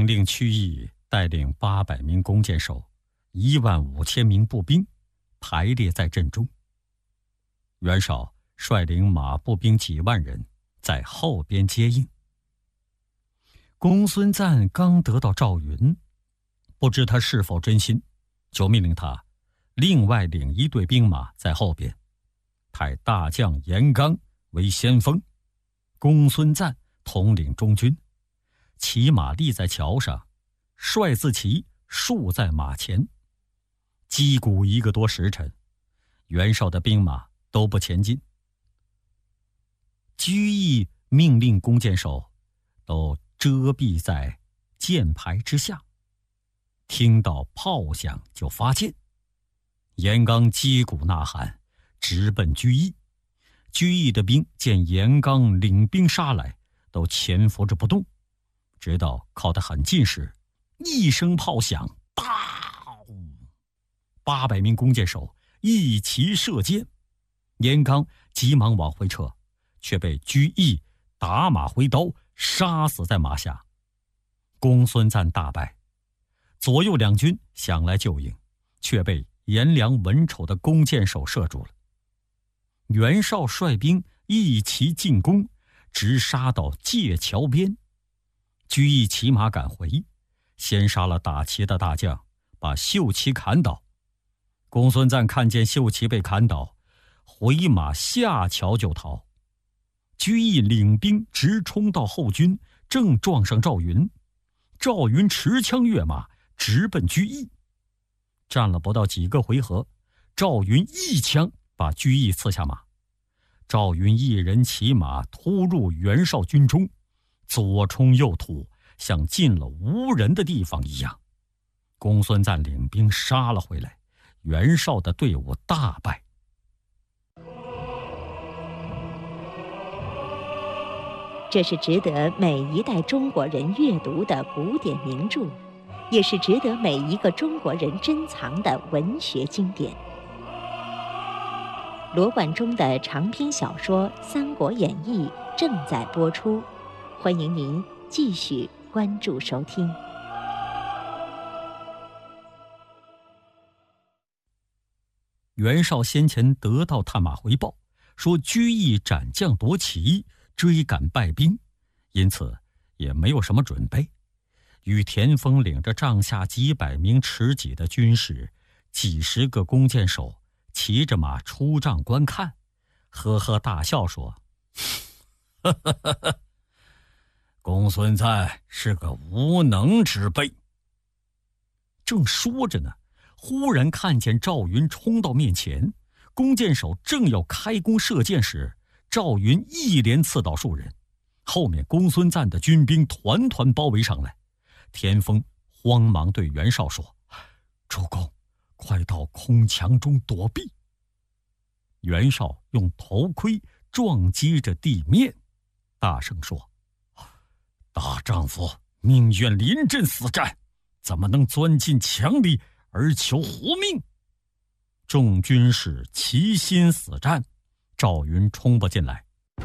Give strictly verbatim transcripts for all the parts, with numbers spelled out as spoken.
令曲义带领八百名弓箭手、一万五千名步兵排列在阵中。袁绍率领马步兵几万人在后边接应。公孙瓒刚得到赵云，不知他是否真心，就命令他另外领一队兵马在后边，派大将严纲为先锋，公孙瓒统领中军，骑马立在桥上，率自骑竖在马前。击鼓一个多时辰，袁绍的兵马都不前进。居易命令弓箭手都遮蔽在箭牌之下，听到炮响就发箭。严纲击鼓呐喊，直奔居易。居易的兵见严纲领兵杀来，都潜伏着不动，直到靠得很近时，一声炮响，啪！八百名弓箭手一齐射箭。严纲急忙往回撤，却被居易打马挥刀杀死在马下。公孙瓒大败，左右两军想来救应，却被颜良文丑的弓箭手射住了。袁绍率兵一齐进攻，直杀到界桥边。居易骑马赶回，先杀了打旗的大将，把秀旗砍倒。公孙瓒看见秀旗被砍倒，回马下桥就逃。居易领兵直冲到后军，正撞上赵云。赵云持枪跃马，直奔居易。战了不到几个回合，赵云一枪把居易刺下马。赵云一人骑马突入袁绍军中，左冲右突，像进了无人的地方一样。公孙瓒领兵杀了回来，袁绍的队伍大败。 这是值得每一代中国人阅读的古典名著，也是值得每一个中国人珍藏的文学经典。罗贯中的长篇小说《三国演义》正在播出，欢迎您继续关注收听。 袁绍先前得到探马回报，说居易斩将夺旗，追赶败兵，因此也没有什么准备。与田丰领着帐下几百名持戟的军士，几十个弓箭手骑着马出帐观看，呵呵大笑说：呵呵呵呵，公孙瓒是个无能之辈。正说着呢，忽然看见赵云冲到面前，弓箭手正要开弓射箭时，赵云一连刺倒数人，后面公孙瓒的军兵团团包围上来。田丰慌忙对袁绍说：主公，快到空墙中躲避。袁绍用头盔撞击着地面，大声说：大丈夫宁愿临阵死战，怎么能钻进墙里而求活命？众军士齐心死战，赵云冲不进来。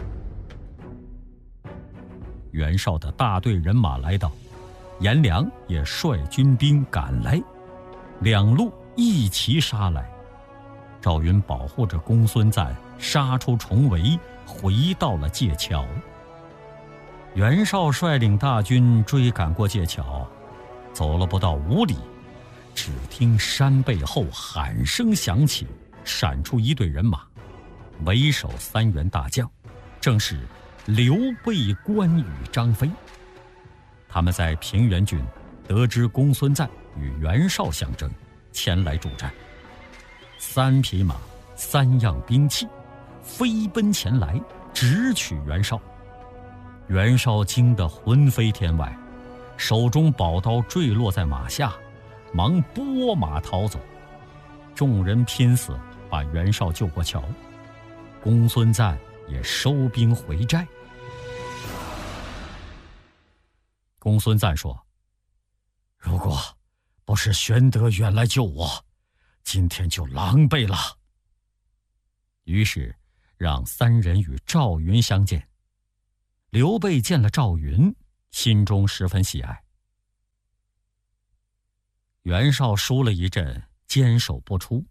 袁绍的大队人马来到，颜良也率军兵赶来，两路一齐杀来。赵云保护着公孙瓒杀出重围，回到了界桥。袁绍率领大军追赶过界桥，走了不到五里，只听山背后喊声响起，闪出一队人马，为首三员大将，正是刘备、关羽、张飞。他们在平原郡得知公孙瓒与袁绍相争，前来助战。三匹马，三样兵器，飞奔前来，直取袁绍。袁绍惊得魂飞天外，手中宝刀坠落在马下，忙拨马逃走。众人拼死把袁绍救过桥，公孙瓒也收兵回寨。公孙瓒说：如果不是玄德远来救我，今天就狼狈了。于是让三人与赵云相见。刘备见了赵云，心中十分喜爱。 袁绍输了一阵，坚守不出。